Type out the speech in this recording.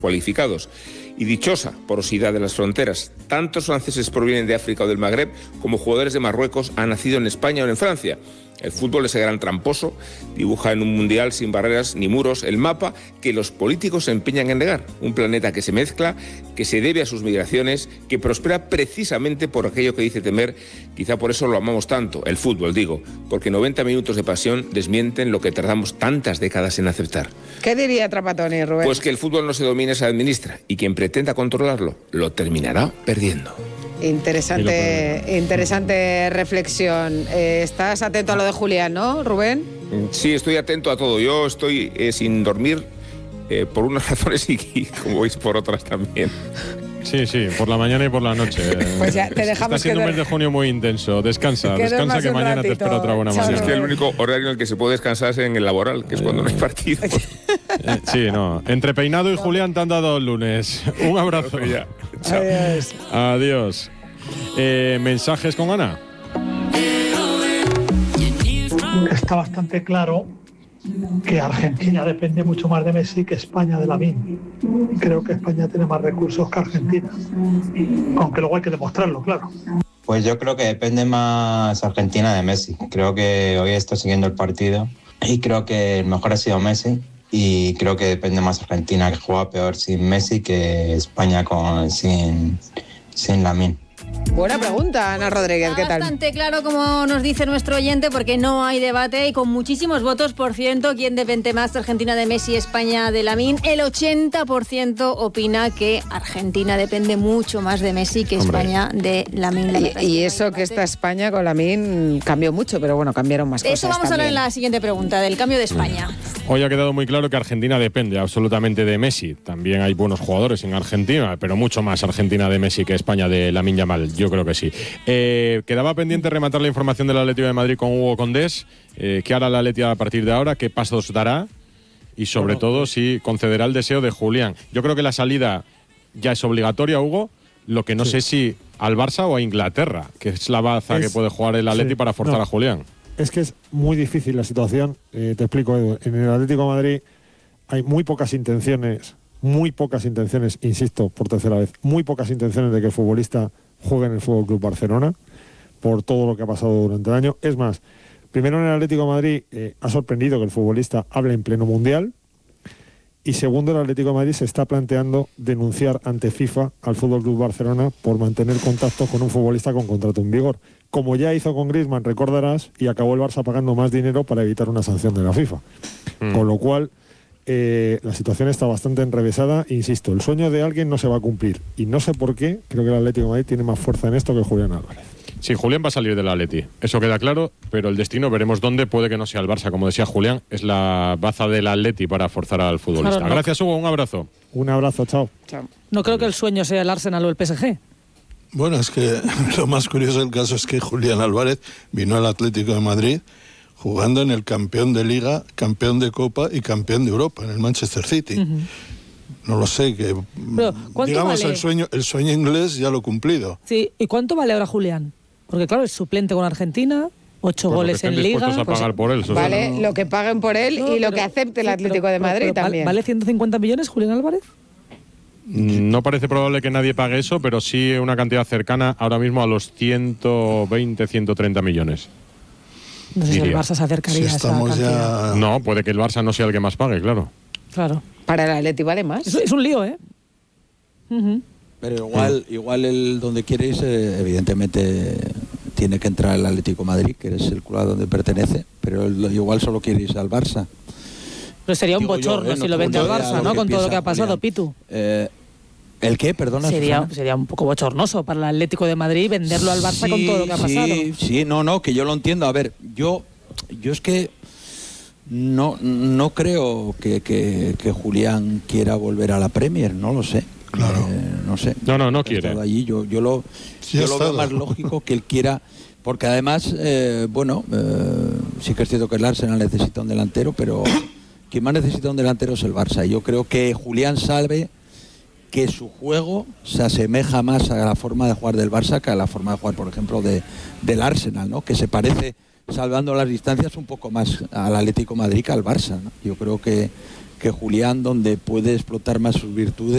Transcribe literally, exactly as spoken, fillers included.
cualificados. Y dichosa porosidad de las fronteras. Tantos franceses provienen de África o del Magreb como jugadores de Marruecos han nacido en España o en Francia. El fútbol, ese gran tramposo, dibuja en un mundial sin barreras ni muros el mapa que los políticos se empeñan en negar. Un planeta que se mezcla, que se debe a sus migraciones, que prospera precisamente por aquello que dice temer. Quizá por eso lo amamos tanto, el fútbol, digo, porque noventa minutos de pasión desmienten lo que tardamos tantas décadas en aceptar. ¿Qué diría Trapattoni, Rubén? Pues que el fútbol no se domina, se administra, y quien pretenda controlarlo lo terminará perdiendo. Interesante, interesante reflexión. Eh, ¿Estás atento a lo de Julián, no, Rubén? Sí, estoy atento a todo. Yo estoy eh, sin dormir eh, por unas razones y, y, como veis, por otras también. Sí, sí, por la mañana y por la noche. Pues ya, te dejamos. Está siendo un mes de junio muy intenso. Descansa, que descansa que mañana ratito. te espera otra buena mañana. Es que el único horario en el que se puede descansar es en el laboral, que es cuando no hay partido. Eh, sí, no. Entre Peinado y Julián te han dado el lunes. Un abrazo. Ya. Adiós. Adiós. Eh, ¿Mensajes con Ana? Está bastante claro que Argentina depende mucho más de Messi que España de Lamine. Creo que España tiene más recursos que Argentina, aunque luego hay que demostrarlo, claro. Pues yo creo que depende más Argentina de Messi. Creo que hoy estoy siguiendo el partido y creo que el mejor ha sido Messi, y creo que depende más Argentina, que juega peor sin Messi, que España con sin, sin Lamine. Buena pregunta, Ana Rodríguez, ¿qué tal? Bastante claro, como nos dice nuestro oyente, porque no hay debate y con muchísimos votos. Por ciento, ¿quién depende más? Argentina de Messi, España de Lamine. El ochenta por ciento opina que Argentina depende mucho más de Messi que Hombre. España de Lamine. Y, y eso que esta España con Lamine cambió mucho, pero bueno, cambiaron más De cosas eso vamos a hablar en también. la siguiente pregunta, del cambio de España. Hoy ha quedado muy claro que Argentina depende absolutamente de Messi. También hay buenos jugadores en Argentina, pero mucho más Argentina de Messi que España de Lamine Yamal. Yo creo que sí. Eh, quedaba pendiente rematar la información del Atlético de Madrid con Hugo Condés. Eh, ¿Qué hará el Atlético a partir de ahora? ¿Qué pasos dará? Y sobre bueno, todo si concederá el deseo de Julián. Yo creo que la salida ya es obligatoria, Hugo. Lo que no sí. sé si al Barça o a Inglaterra, que es la baza es, que puede jugar el Atlético sí, para forzar no. a Julián. Es que es muy difícil la situación. Eh, te explico, Edu. En el Atlético de Madrid hay muy pocas intenciones, muy pocas intenciones, insisto, por tercera vez, muy pocas intenciones de que el futbolista juegue en el Fútbol Club Barcelona, por todo lo que ha pasado durante el año. Es más, primero en el Atlético de Madrid eh, ha sorprendido que el futbolista hable en pleno mundial, y segundo, el Atlético de Madrid se está planteando denunciar ante FIFA al Fútbol Club Barcelona por mantener contactos con un futbolista con contrato en vigor, como ya hizo con Griezmann, recordarás, y acabó el Barça pagando más dinero para evitar una sanción de la FIFA. Mm. Con lo cual, eh, la situación está bastante enrevesada. Insisto, el sueño de alguien no se va a cumplir, y no sé por qué, creo que el Atlético de Madrid tiene más fuerza en esto que Julián Álvarez. Sí, Julián va a salir del Atleti, eso queda claro, pero el destino veremos dónde. Puede que no sea el Barça, como decía Julián, es la baza del Atleti para forzar al futbolista. Claro, no. Gracias, Hugo, un abrazo. Un abrazo, chao. Chao. No creo que el sueño sea el Arsenal o el P S G. Bueno, es que lo más curioso del caso es que Julián Álvarez vino al Atlético de Madrid jugando en el campeón de Liga, campeón de Copa y campeón de Europa, en el Manchester City. Uh-huh. No lo sé, que Pero, digamos vale? el sueño el sueño inglés ya lo he cumplido. Sí, ¿y cuánto vale ahora Julián? Porque claro, es suplente con Argentina, ocho por goles en Liga. A pues, pagar por él, vale, no. lo que paguen por él no, y lo pero, que acepte el sí, Atlético pero, de Madrid pero, pero, también. ¿Vale ciento cincuenta millones Julián Álvarez? No parece probable que nadie pague eso, pero sí una cantidad cercana ahora mismo a los ciento veinte, ciento treinta millones. No sé si el Barça se acercaría si a esa cantidad. Ya... No, puede que el Barça no sea el que más pague, claro. Claro. Para el Atleti vale más. Es, es un lío, ¿eh? Uh-huh. Pero igual, igual el donde quieres, eh, evidentemente tiene que entrar el Atlético de Madrid, que es el club a donde pertenece, pero el, igual solo quiere irse al Barça. Pero sería un Digo bochorno yo, ¿eh? si no lo vende al Barça, ¿no? Con todo lo que ha pasado, Julián. Pitu. Eh, ¿El qué? Perdona. Sería, sería un poco bochornoso para el Atlético de Madrid venderlo al Barça sí, con todo lo que ha pasado. Sí, sí, no, no, que yo lo entiendo. A ver, yo, yo es que no, no creo que, que, que Julián quiera volver a la Premier, no lo sé. Claro. Eh, no sé. No, no, no quiere. Allí. Yo, yo lo, sí, yo lo veo más lógico que él quiera, porque además, eh, bueno, eh, sí que es cierto que el Arsenal necesita un delantero, pero quien más necesita un delantero es el Barça. Yo creo que Julián sabe que su juego se asemeja más a la forma de jugar del Barça que a la forma de jugar, por ejemplo, de, del Arsenal, ¿no? Que se parece, salvando las distancias, un poco más al Atlético de Madrid que al Barça, ¿no? Yo creo que, que Julián, donde puede explotar más sus virtudes,